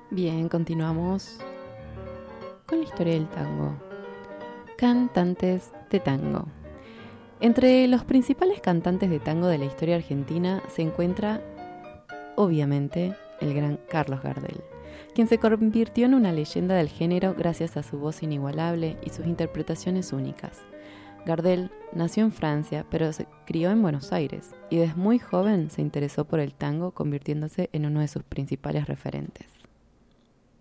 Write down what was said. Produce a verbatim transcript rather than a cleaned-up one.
Bien, continuamos con la historia del tango. Cantantes de tango. Entre los principales cantantes de tango de la historia argentina se encuentra, obviamente, el gran Carlos Gardel, quien se convirtió en una leyenda del género gracias a su voz inigualable y sus interpretaciones únicas. Gardel nació en Francia, pero se crió en Buenos Aires y desde muy joven se interesó por el tango, convirtiéndose en uno de sus principales referentes.